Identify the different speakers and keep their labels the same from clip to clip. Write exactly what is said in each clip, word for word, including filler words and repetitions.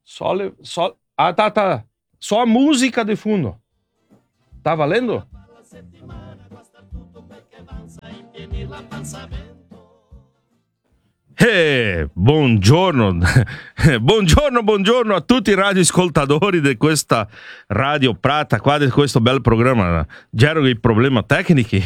Speaker 1: Só, só, ah, tá, tá. Só a música de fundo. Tá valendo? Eh, buongiorno, buongiorno, buongiorno a tutti i radioascoltatori di questa Radio Prata, qua di questo bel programma. C'erano i problemi tecnici.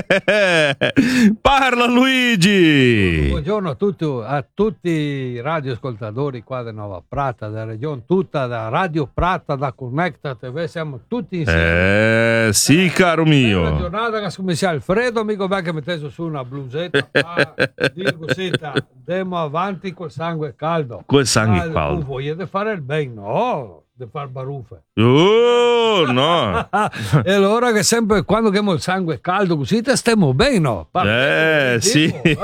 Speaker 1: Parla Luigi!
Speaker 2: Buongiorno a tutti, a tutti i radioascoltatori qua di Nova Prata, della regione tutta, da Radio Prata, da Connecta T V, siamo tutti insieme.
Speaker 1: Eh, sì, eh, caro mio.
Speaker 2: Una giornata che come sia Alfredo, amico me che mettesse su una blusetta, qua, dico, senta, andiamo avanti col sangue caldo.
Speaker 1: Col sangue caldo.
Speaker 2: Non voglio fare il bene, no, di fare baruffe.
Speaker 1: Oh, no.
Speaker 2: E allora che sempre quando abbiamo il sangue caldo così te stiamo bene, no?
Speaker 1: Parliamo, eh, sì. Tipo,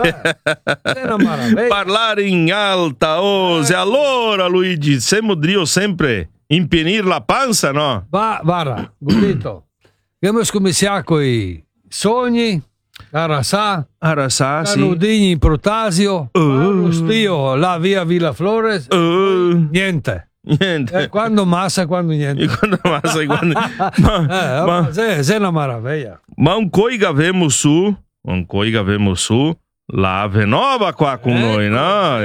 Speaker 1: eh. Parlare in alta voce. Eh. Allora, Luigi, siamo Dio sempre impienir la panza, no?
Speaker 2: Va, guarda, godito. Abbiamo scommessato con i sogni. Arasà,
Speaker 1: Arasà, sì.
Speaker 2: Canudini, Protasio, uh. Stio, la via Villa Flores, uh. niente.
Speaker 1: Niente.
Speaker 2: Eh, quando massa, quando niente.
Speaker 1: E quando massa, e quando... ma,
Speaker 2: eh,
Speaker 1: ma,
Speaker 2: è, è una maraviglia.
Speaker 1: Ma un coi che avemo su, un coi che avemo su, la Venova qua con eh, noi, no?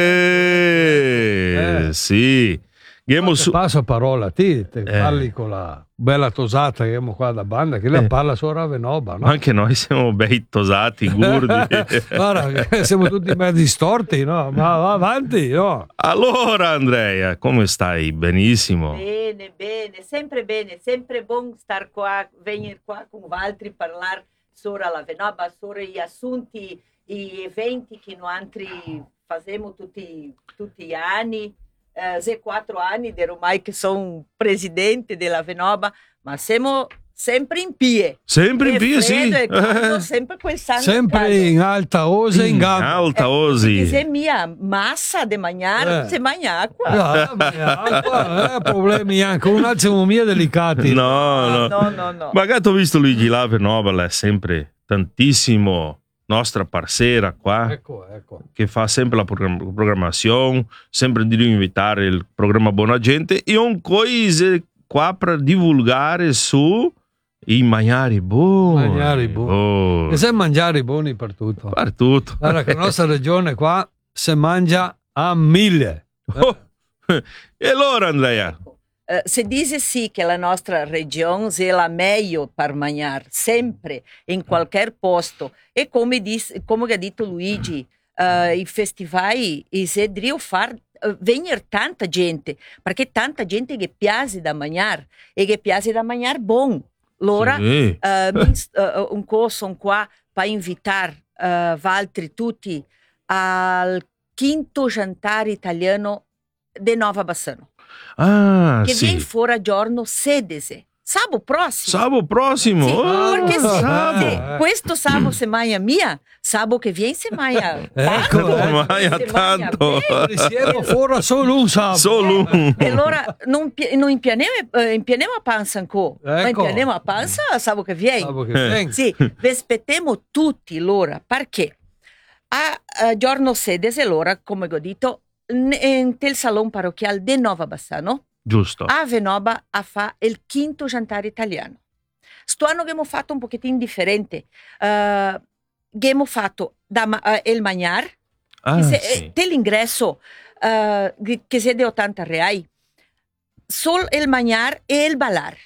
Speaker 1: Eh, eh. Sì.
Speaker 2: No, su... Passa parola, ti te eh. parli con la bella tosata che abbiamo qua da banda, che lei eh. parla solo a Venoba, no?
Speaker 1: Anche noi siamo bei tosati, gurdi.
Speaker 2: Guarda, siamo tutti mezzi storti, no? Ma va avanti, no?
Speaker 1: Allora, Andrea, come stai? Benissimo.
Speaker 3: Bene, bene, sempre bene, sempre buon star qua, venire qua con altri, parlare solo alla Venoba, solo gli assunti, gli eventi che noi altri facciamo tutti, tutti gli anni. Uh, se quattro anni ormai che sono presidente della Venoba, ma siamo sempre in pie.
Speaker 1: Sempre in pie, sì.
Speaker 3: Caldo, sempre quel sangue
Speaker 2: sempre caldo. In alta ose, in gamba.
Speaker 1: Alta ose.
Speaker 3: Eh, se mia massa di mangiare, eh. se mangia acqua.
Speaker 2: No, acqua, eh, problemi anche, un attimo mia delicati.
Speaker 1: No, no.
Speaker 3: no, no, no.
Speaker 1: Magari ho visto Luigi la Venoba, è sempre tantissimo. Nostra parceira qua,
Speaker 2: ecco, ecco.
Speaker 1: Che fa sempre la programmazione, sempre di invitare il programma Buona Gente e un cose qua per divulgare su i mangiari buoni.
Speaker 2: Mangiari buoni. E se mangiare buoni per tutto.
Speaker 1: Per tutto.
Speaker 2: Allora che la nostra regione qua si mangia a mille.
Speaker 1: Oh. E allora, Andrea?
Speaker 3: Uh, se dice sì che la nostra regione è la meglio per mangiare, sempre, in qualche posto, e come, dis, come ha detto Luigi, uh, i festivali si devono far uh, venire tanta gente, perché tanta gente che piace da mangiare, e che piace da mangiare buon. Allora, sì. uh, mi, uh, un po' sono qua per invitare uh, altri tutti al quinto jantare italiano di Nova Bassano.
Speaker 1: Ah,
Speaker 3: che
Speaker 1: sì.
Speaker 3: viene fuori a giorno sedici, sabato prossimo.
Speaker 1: Sabato prossimo?
Speaker 3: Sì,
Speaker 1: oh,
Speaker 3: perché se,
Speaker 1: sabato.
Speaker 3: se questo sabato se mangia mia, sabato che viene se mangia
Speaker 2: ecco,
Speaker 3: tanto.
Speaker 1: Eh, mangia tanto.
Speaker 2: Siamo fuori solo un sabato.
Speaker 1: Solo un.
Speaker 3: E allora non, non impianiamo, eh, impianiamo a panza ancora, ecco. Ma impianiamo a panza sabato che viene.
Speaker 2: Sabato che viene.
Speaker 3: Sì, vi aspettiamo tutti l'ora, perché a, a giorno sedici, allora, come ho detto, nel salone parrocchiale di Nova Bassano,
Speaker 1: giusto,
Speaker 3: a Venoba a fa il quinto jantare italiano. Sto anno che abbiamo fatto un pochettino differente. Uh, abbiamo fatto da, uh, il magnar,
Speaker 1: ah,
Speaker 3: se,
Speaker 1: sì.
Speaker 3: dell'ingresso uh, che sia di ottanta reali, solo il magnar e il ballar.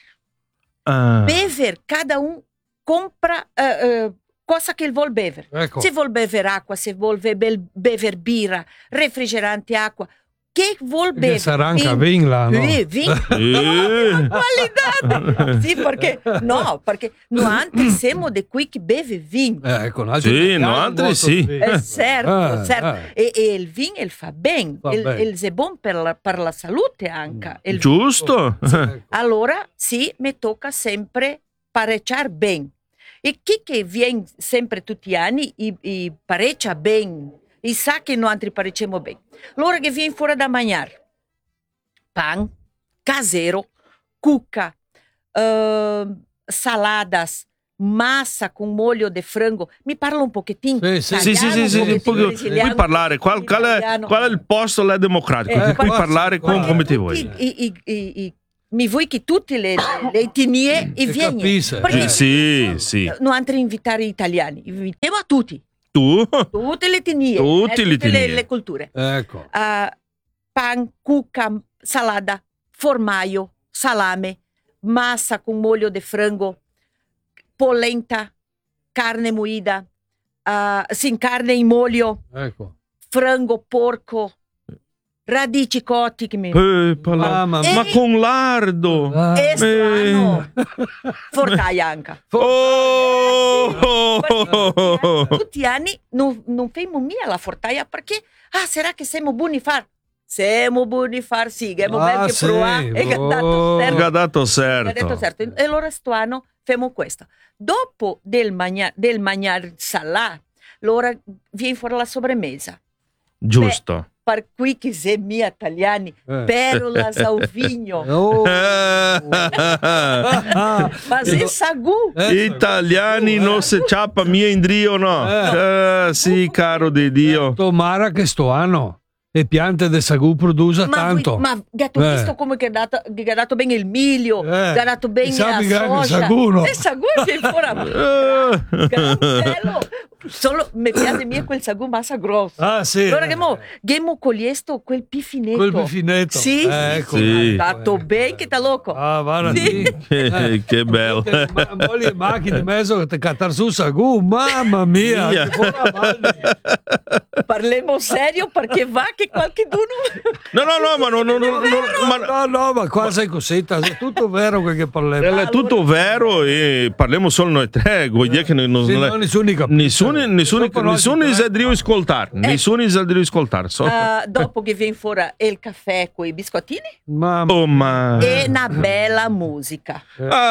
Speaker 1: Ah.
Speaker 3: Bever, cada un compra uh, uh, cosa che vuol bere.
Speaker 2: Ecco.
Speaker 3: Se vuol bere acqua, se vuol bever birra, refrigerante acqua, che vuol bere.
Speaker 2: Che sarà anche vin là, no?
Speaker 3: Sì, vin. No, qualità. Sì, perché no, perché noi altri siamo di qui che beve vin.
Speaker 2: Eh, ecco,
Speaker 1: sì, noi altri sì.
Speaker 3: Eh, certo,
Speaker 2: eh,
Speaker 3: certo.
Speaker 2: Eh.
Speaker 3: E, e il vin il fa bene, il, il è buono per la, per la salute anche. Il
Speaker 1: giusto.
Speaker 3: Sì. Allora sì, mi tocca sempre pareggiare bene. E chi che viene sempre tutti gli anni, i, i pareggia bene, e sa che noi altri pareggiamo bene. Allora che viene fuori da mangiare, pan, casero, cucca, uh, saladas, massa con molio di frango. Mi parla un pochettino
Speaker 2: Sì, sì.
Speaker 1: Sì, sì, sì, sì,
Speaker 3: italiano,
Speaker 1: sì,
Speaker 3: un
Speaker 1: puoi,
Speaker 3: pochettino brasiliano,
Speaker 1: puoi parlare,
Speaker 3: un
Speaker 1: qual,
Speaker 3: pochettino
Speaker 1: qual, è,
Speaker 3: italiano.
Speaker 1: qual è il posto là democratico?
Speaker 3: Eh,
Speaker 1: Tu puoi
Speaker 2: qua-
Speaker 1: parlare
Speaker 2: qua-
Speaker 1: con, come ti
Speaker 3: Tutti
Speaker 1: vuoi.
Speaker 3: i- i- i- i- mi vuoi che tutte le, le etnie e
Speaker 2: E
Speaker 3: vieni.
Speaker 2: capisse,
Speaker 3: Perché
Speaker 2: eh.
Speaker 1: Sì, sì.
Speaker 3: non altri invitare gli italiani, invitiamo a tutti,
Speaker 1: Tu?
Speaker 3: tutte le etnie,
Speaker 1: Tutte
Speaker 3: eh,
Speaker 1: le
Speaker 3: tutte le,
Speaker 1: etnie.
Speaker 3: le culture.
Speaker 2: Ecco.
Speaker 3: Uh, pan, cucca, salada, formaggio, salame, massa con molio di frango, polenta, carne moída, uh, sin carne in molio,
Speaker 2: Ecco.
Speaker 3: frango, porco, radici cotti che mi...
Speaker 1: Eh, parla-
Speaker 2: Mamma
Speaker 3: mia.
Speaker 1: Ma con lardo.
Speaker 2: Ah,
Speaker 3: E sto
Speaker 1: Eh.
Speaker 3: anno fortaia anche.
Speaker 1: Oh!
Speaker 3: Tutti gli anni non, non famo mia la fortaia perché, ah, sarà che siamo buoni far? Siamo buoni far, sì, che abbiamo
Speaker 2: Ah,
Speaker 3: ben che
Speaker 2: sì,
Speaker 3: provare e che ha dato
Speaker 2: oh.
Speaker 3: certo.
Speaker 1: Che ha dato
Speaker 3: Ha detto
Speaker 1: certo.
Speaker 3: certo. E allora sto anno famo questo. Dopo del mangiare del mangiar salà, allora viene fuori la sobremesa.
Speaker 1: Giusto.
Speaker 3: Per cui che se mia italiani,
Speaker 2: Eh.
Speaker 3: perola sauvigno,
Speaker 2: Oh.
Speaker 3: ma se sagù.
Speaker 2: Eh,
Speaker 1: Italiani
Speaker 2: eh.
Speaker 1: non se ciappa mia in Dio, no?
Speaker 2: Eh.
Speaker 1: Eh, sì, caro di Dio.
Speaker 2: Tomara che sto anno le piante del sagù produce
Speaker 3: Ma,
Speaker 2: tanto.
Speaker 3: voi, ma gatto
Speaker 2: Eh.
Speaker 3: visto come che ha dato, che ha dato bene il miglio,
Speaker 2: Eh.
Speaker 3: che ha dato bene
Speaker 2: Sapi
Speaker 3: la
Speaker 2: che anche
Speaker 3: soja.
Speaker 2: sagù, no?
Speaker 3: E sagù che fuori.
Speaker 1: Eh.
Speaker 3: Bello. Solo mi piace mia quel sagù massa grosso.
Speaker 2: Ah, sì.
Speaker 3: Allora che mo, che mo coliesto quel pifinetto.
Speaker 2: Quel bifinetto.
Speaker 3: Sì,
Speaker 2: Eh, ecco.
Speaker 1: Sì.
Speaker 3: ha dato bene che ta loco.
Speaker 2: Ah, guarda
Speaker 3: Sì.
Speaker 2: lì.
Speaker 1: Che, che bello.
Speaker 2: Ma mogli e macchine di mezzo che ti cattare su sagù, mamma mia.
Speaker 1: Mia.
Speaker 2: Che buona mani.
Speaker 3: Parliamo serio perché va che qualche d'uno.
Speaker 1: No, no, no, ma no, no, no, no, ma
Speaker 2: No, no, ma qua sei cosetta, è tutto vero quel che parliamo.
Speaker 1: è tutto vero e parliamo solo noi tre. Vuol dire che non, non
Speaker 2: Sì,
Speaker 1: è-
Speaker 2: no, nessuno capisce.
Speaker 1: Nessuno, nessuno,
Speaker 2: Dopo noi
Speaker 1: nessuno
Speaker 2: ci
Speaker 1: si
Speaker 2: prende.
Speaker 1: deve ascoltare. Nessuno si deve ascoltare. So.
Speaker 3: Ah, dopo che viene fuori il caffè con i biscottini
Speaker 2: Mamma.
Speaker 1: Oh, ma.
Speaker 3: e una bella musica.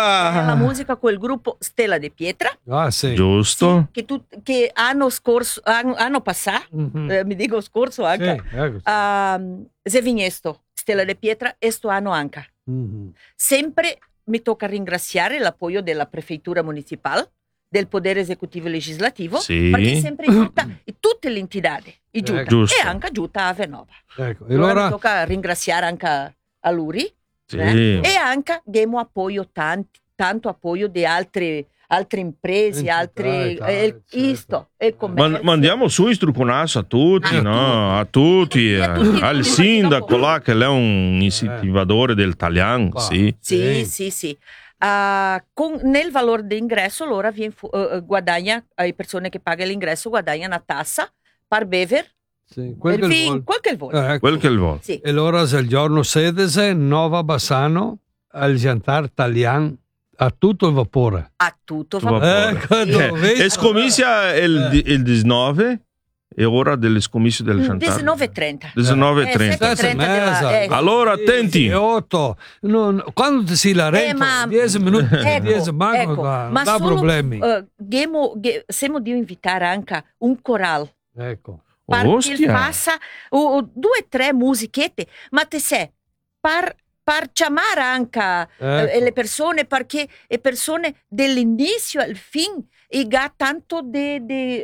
Speaker 3: La
Speaker 1: Ah,
Speaker 3: musica con il gruppo Stella de Pietra
Speaker 2: Ah, sì.
Speaker 1: giusto.
Speaker 3: che, tu, che hanno scorso hanno, hanno passato
Speaker 2: Mhm.
Speaker 3: eh, mi dico scorso anche
Speaker 2: Sì, ecco.
Speaker 3: uh, se vignesto Stella de Pietra e sto anno anche
Speaker 2: Mhm.
Speaker 3: sempre mi tocca ringraziare l'appoggio della prefettura municipale del potere esecutivo e legislativo
Speaker 1: Sì.
Speaker 3: perché sempre aiuta tutte le entità i giuta
Speaker 2: Ecco.
Speaker 1: Giusto.
Speaker 3: e anche aiuta a Venova
Speaker 2: Ecco. E
Speaker 3: allora mi
Speaker 2: allora
Speaker 3: tocca ringraziare anche a Luri
Speaker 1: Sì.
Speaker 3: eh? e anche abbiamo appoggio tanti, tanto appoggio di altre, altre imprese,
Speaker 2: Entità
Speaker 3: altre
Speaker 2: e tal,
Speaker 3: eh,
Speaker 2: certo.
Speaker 3: isto, e commercio.
Speaker 1: Ma- mandiamo su istruconasso a tutti,
Speaker 3: A
Speaker 1: no? A tutti,
Speaker 3: A
Speaker 1: eh,
Speaker 3: tutti,
Speaker 1: al
Speaker 3: tutti,
Speaker 1: sindaco
Speaker 3: dopo.
Speaker 1: là che lei è un incentivadore del Talian,
Speaker 2: Qua.
Speaker 1: sì.
Speaker 3: Sì,
Speaker 2: Sì.
Speaker 3: sì, sì. Ah, con- nel valore d'ingresso allora viene fu- eh, guadagna, le persone che pagano l'ingresso guadagnano una tassa per bever,
Speaker 2: sì, quel
Speaker 3: per
Speaker 2: che
Speaker 3: vin,
Speaker 2: vuol-
Speaker 3: quel che vuole.
Speaker 2: Eh, ecco.
Speaker 1: Quel che vuole.
Speaker 3: Sì.
Speaker 2: E allora se il giorno sedese Nova Bassano al jantar Talian a tutto il vapore.
Speaker 3: A tutto
Speaker 1: Tu
Speaker 3: va
Speaker 1: vapore.
Speaker 3: bene.
Speaker 2: Ecco,
Speaker 3: Sì.
Speaker 2: dove-
Speaker 1: E scomissa il,
Speaker 2: Eh.
Speaker 1: il diciannove e ora delle scommesse del Chantal.
Speaker 3: diciannove e trenta.
Speaker 1: diciannove e
Speaker 3: Eh,
Speaker 1: trenta.
Speaker 3: sette e trenta della-
Speaker 2: Mezza.
Speaker 3: eh,
Speaker 1: Allora attenti.
Speaker 2: E otto. Non- quando ti si la
Speaker 3: Eh,
Speaker 2: rento,
Speaker 3: ma-
Speaker 2: dieci minuti,
Speaker 3: Ecco,
Speaker 2: dieci manco,
Speaker 3: ecco,
Speaker 2: da,
Speaker 3: ma
Speaker 2: da
Speaker 3: solo,
Speaker 2: problemi.
Speaker 3: eh, gemo- ge- siamo di invitare anche un corale
Speaker 2: Ecco.
Speaker 3: perché
Speaker 1: Ostia.
Speaker 3: passa o, o due o tre musichette, ma te sai, per, per chiamare anche eh,
Speaker 2: Ecco.
Speaker 3: le persone, perché le persone dall'inizio al fine e ha tanto di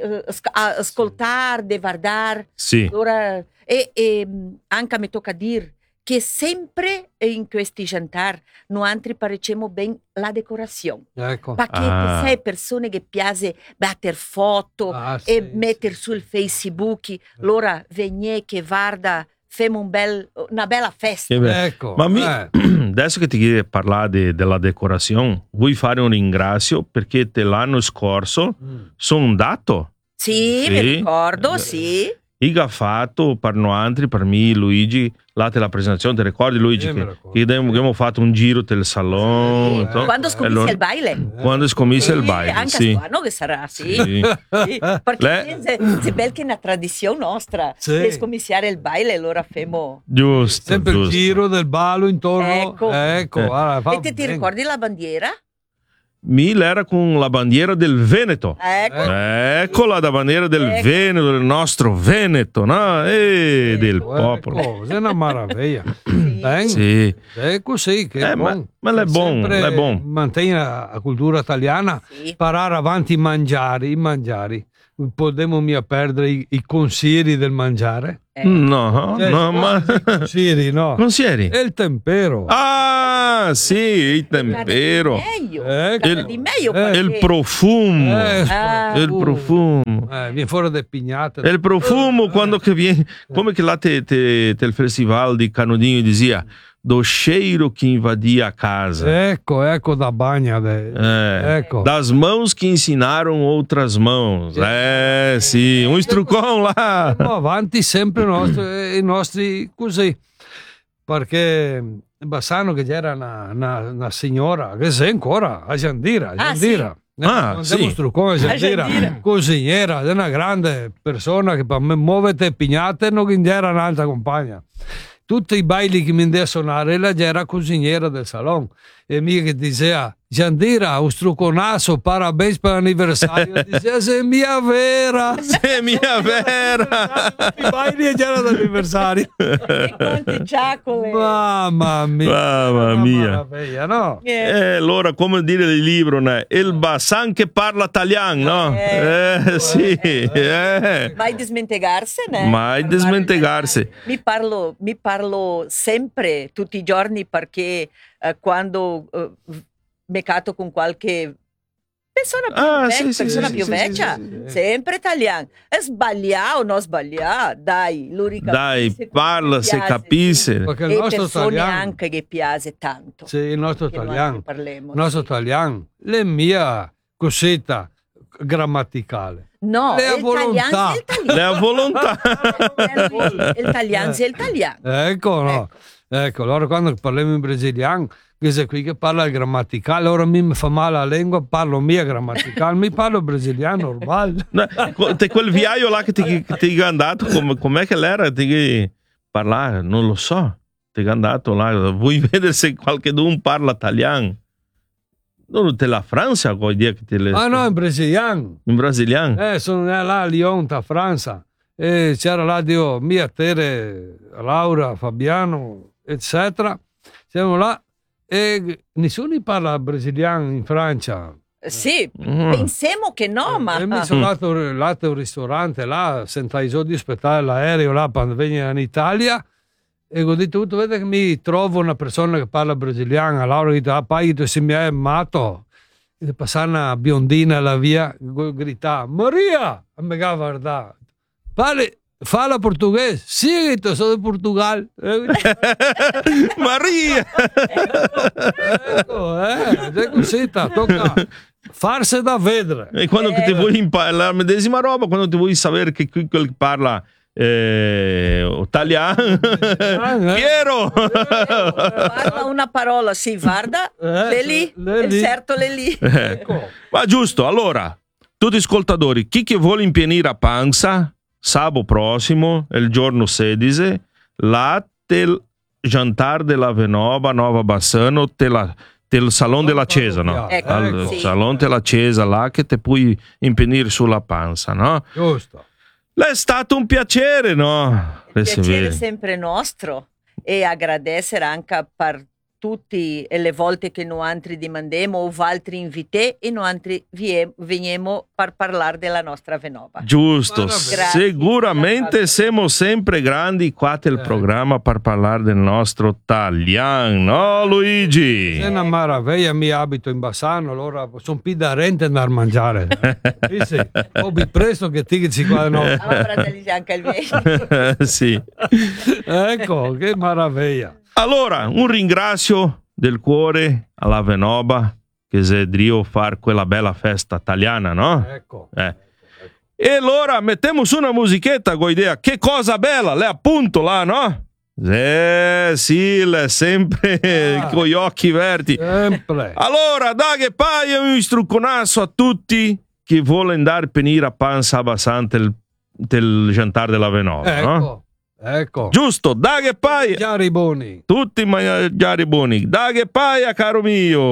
Speaker 3: ascoltare, di guardare.
Speaker 1: Sì.
Speaker 3: Allora, e, e mh, anche mi tocca dire che sempre in questi jantar noi altri parecemo ben la decorazione.
Speaker 2: Ecco.
Speaker 3: Perché
Speaker 1: Ah.
Speaker 3: sai persone che piace battere foto
Speaker 2: Ah,
Speaker 3: e
Speaker 2: sì,
Speaker 3: mettere
Speaker 2: sì,
Speaker 3: sul
Speaker 2: sì.
Speaker 3: Facebook, allora vieni che guarda, femo un bel, una bella festa.
Speaker 1: Che bello.
Speaker 2: Ecco.
Speaker 1: Ma mi-
Speaker 2: eh.
Speaker 1: adesso che ti chiedi parlare de- della decorazione, vuoi fare un ringrazio perché te l'anno scorso
Speaker 2: Mm.
Speaker 1: sono andato.
Speaker 3: Sì,
Speaker 1: Sì.
Speaker 3: mi ricordo,
Speaker 1: Eh,
Speaker 3: sì.
Speaker 1: Io ho fatto per noi altri, per me, Luigi, là te la presentazione, ti ricordi Luigi?
Speaker 2: Sì, me
Speaker 1: che,
Speaker 2: ricordo.
Speaker 1: che abbiamo abbiamo fatto un giro del salone.
Speaker 2: Sì,
Speaker 1: to-
Speaker 2: eh.
Speaker 3: Quando scommessi
Speaker 1: allora-
Speaker 3: il baile.
Speaker 1: Quando scommesse il
Speaker 3: Sì,
Speaker 1: baile,
Speaker 3: anche
Speaker 1: sì.
Speaker 3: a Stuano che sarà, sì.
Speaker 1: Sì.
Speaker 3: Sì, perché
Speaker 1: Le-
Speaker 3: è, è bel che è una tradizione nostra
Speaker 2: Sì.
Speaker 3: di scommissiare il baile, allora femo.
Speaker 1: Giusto,
Speaker 2: Sempre
Speaker 1: giusto.
Speaker 2: il giro del ballo intorno.
Speaker 3: Ecco.
Speaker 2: Ecco,
Speaker 1: Eh.
Speaker 2: guarda, fa
Speaker 3: E te ti
Speaker 2: bene.
Speaker 3: ricordi la bandiera?
Speaker 1: Mille era con la bandiera del Veneto.
Speaker 3: Ecco.
Speaker 1: Eccola la bandiera del
Speaker 3: Ecco.
Speaker 1: Veneto, del nostro Veneto, no? E del popolo.
Speaker 2: Ecco, è una maraviglia. Ben,
Speaker 1: Sì.
Speaker 2: è così che è
Speaker 1: Eh, ma,
Speaker 2: buon.
Speaker 1: ma l'è buon,
Speaker 2: Sempre
Speaker 1: l'è buon.
Speaker 2: mantiene la la cultura italiana,
Speaker 3: Sì.
Speaker 2: parare avanti i mangiari, i mangiari. Potremmo mica perdere i, i consiglieri del mangiare.
Speaker 3: Eh.
Speaker 1: No,
Speaker 2: Cioè,
Speaker 1: no, ma...
Speaker 2: i consiglieri, no.
Speaker 1: Consiglieri?
Speaker 2: E il tempero.
Speaker 1: Ah, sì, il tempero.
Speaker 3: Meglio.
Speaker 2: Ecco.
Speaker 3: Il, di meglio
Speaker 2: Eh,
Speaker 3: perché-
Speaker 1: Il profumo.
Speaker 2: Eh,
Speaker 3: Ah.
Speaker 1: Il profumo.
Speaker 2: eh, viene fuori delle pignate.
Speaker 1: E il profumo quando che viene, come che là te, te, te il festival di Canudinho dizia, do cheiro que invadia a casa.
Speaker 2: Ecco, ecco da bagna. de-
Speaker 1: É,
Speaker 2: Ecco.
Speaker 1: das mãos que ensinaram outras mãos. É, sim, um estrucão lá.
Speaker 2: Andiamo avanti sempre i nostri, i nostri così. Perché Bassano che c'era una, una, una signora, che sei ancora, a Giandira. A
Speaker 3: Ah,
Speaker 2: Giandira. Eh,
Speaker 1: Ah,
Speaker 2: andiamo
Speaker 1: sì.
Speaker 2: Struccone, a Giandira.
Speaker 3: Giandira.
Speaker 2: Cosiniera, è una grande persona che per me muovete pignate non che era un'altra compagna. Tutti i baili che mi andava a suonare, lei era cosiniera del salon e mica che diceva Giandira, un strucconasso, parabéns per l'anniversario. Diceva, sei mia vera.
Speaker 1: È mia vera.
Speaker 2: I baili c'era l'anniversario.
Speaker 3: E quante ciacole.
Speaker 2: Mamma mia.
Speaker 1: Mamma
Speaker 2: Una
Speaker 1: mia.
Speaker 2: maraviglia, no?
Speaker 3: Eh,
Speaker 1: Eh, allora, come dire il libro, né? Il Bassan che parla italiano, no?
Speaker 3: Eh.
Speaker 1: Eh, sì. Eh.
Speaker 3: Mai dismentegarsene.
Speaker 1: Mai dismentegarsi.
Speaker 3: Mi parlo, mi parlo sempre, tutti i giorni, perché eh, quando eh, beccato con qualche persona più,
Speaker 1: Ah,
Speaker 3: vecchia,
Speaker 1: sì, sì,
Speaker 3: persona
Speaker 1: sì,
Speaker 3: più
Speaker 1: sì,
Speaker 3: vecchia,
Speaker 2: sì, sì, sì.
Speaker 3: sempre italiano. E sbagliare o non sbagliare, dai, lui ricapisce
Speaker 1: Dai,
Speaker 3: come
Speaker 1: parla se
Speaker 3: piace,
Speaker 1: capisse.
Speaker 2: Perché il
Speaker 3: E
Speaker 2: nostro
Speaker 3: persone
Speaker 2: italiano,
Speaker 3: anche che piace tanto.
Speaker 2: sì, il nostro
Speaker 3: che noi
Speaker 2: italiano,
Speaker 3: parliamo,
Speaker 2: il nostro
Speaker 3: sì.
Speaker 2: italiano, le mia cosetta grammaticale.
Speaker 3: No,
Speaker 2: Le ha
Speaker 3: è italiano,
Speaker 2: volontà.
Speaker 3: è italiano.
Speaker 1: Le ha volontà.
Speaker 3: Eh, Luigi, è italiano, è italiano.
Speaker 2: Ecco, no. Ecco, allora quando parliamo in brasiliano, questo qui che parla il grammaticale, ora mi fa male la lingua, parlo mia grammaticale, mi parlo brasiliano normale.
Speaker 1: No, que- te- quel viaio là che ti, che ti ha andato, com- com'è che l'era? Ti parlare? Non lo so. Ti ha andato là, vuoi vedere se qualcuno parla italiano? Non te la Francia, vuoi dire che te le...
Speaker 2: Ah no, in brasiliano.
Speaker 1: In brasiliano?
Speaker 2: Eh, sono là a Lyon, a Francia, e c'era là, Dio, mia Tere, Laura, Fabiano, eccetera. Siamo là e nessuno parla brasiliano in Francia.
Speaker 3: Sì,
Speaker 1: Mm.
Speaker 3: pensiamo che no, ma
Speaker 2: E mi sono andato andato a un ristorante là, sentai soldi di aspettare l'aereo là quando venire in Italia e ho detto tutto, vede che mi trovo una persona che parla brasiliano, Laura ha detto, ah, pai, tu sei mia matto. E passare una biondina alla via, gritava, Maria! E mi ha guardato, parli, fala portoghese? Sì, io sono di Portugal.
Speaker 1: Maria!
Speaker 2: Ecco, eh, è così, tocca farsi da vedere.
Speaker 1: E quando
Speaker 3: Eh,
Speaker 1: ti vuoi imparare la medesima roba, quando ti vuoi sapere che qui quel che parla eh, italiano, Piero!
Speaker 3: parla una parola, sì, guarda,
Speaker 2: Eh,
Speaker 3: le lì,
Speaker 2: le lì.
Speaker 3: certo le lì.
Speaker 2: Ecco.
Speaker 1: Ma giusto, allora, tutti ascoltatori, chi che vuole impianire a panza, sabato prossimo, il giorno sedici, là del Jantar della Venova, Nova Bassano, del Salone della Cesa, no?
Speaker 3: Ecco,
Speaker 1: Al
Speaker 3: sì.
Speaker 1: Salone della Cesa, là che ti puoi impianire sulla panza, no?
Speaker 2: Giusto.
Speaker 1: È stato un piacere, no?
Speaker 3: Il
Speaker 1: Si
Speaker 3: piacere
Speaker 1: vede.
Speaker 3: sempre nostro e agradecer anche per tutti le volte che noi altri dimandiamo o altri inviti e noi altri vie- veniamo per parlare della nostra Venova.
Speaker 1: Giusto,
Speaker 2: Grazie.
Speaker 1: sicuramente siamo sempre grandi qua del programma per parlare del nostro italiano, no Luigi?
Speaker 2: È una maraviglia, mi abito in Bassano, allora sono più da rente andare a mangiare. Sì, sì. Ho più presto che ti che ci qua no.
Speaker 3: Allora, fratelli, anche il mio.
Speaker 1: Sì.
Speaker 2: Ecco, che maraviglia.
Speaker 1: Allora, un ringrazio del cuore alla Venova che si drio fare quella bella festa italiana, no?
Speaker 2: Ecco.
Speaker 1: Eh. E allora mettiamo su una musichetta con idea, che cosa bella, lei appunto là, no? Eh sì, lei sempre
Speaker 2: Ah.
Speaker 1: con gli occhi verti.
Speaker 2: Sempre.
Speaker 1: Allora, da che paia un istrucconasso a tutti chi vuole andare a venire a panza abbassante il, del Jantar della Venova, no?
Speaker 2: Ecco. Ecco.
Speaker 1: Giusto, da che paia,
Speaker 2: Già riboni.
Speaker 1: tutti mangiari buoni, da che paia caro mio.